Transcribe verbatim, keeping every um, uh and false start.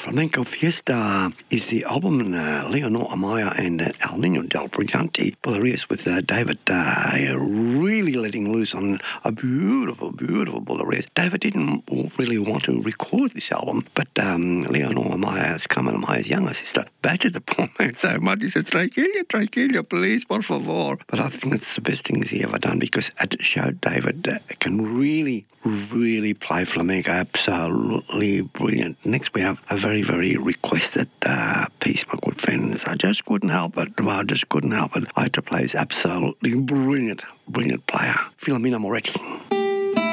Flamenco Fiesta is the album uh, Leonor Amaya and uh, El Nino del Brillante Bulerías with uh, David uh, really letting loose on a beautiful, beautiful Bulerías. David didn't really want to record this album, but um, Leonor Amaya's Carmen Amaya's younger sister badgered the poor man so much. He said, Tranquilla, tranquilla, please, por favor. But I think it's the best things he ever done because it showed David uh, can really, really play flamenco. Absolutely brilliant. Next we have a very, very requested uh, piece, my good friends. I just couldn't help it. Well, I just couldn't help it. I had to play this absolutely brilliant, brilliant player, Filomena Moretti.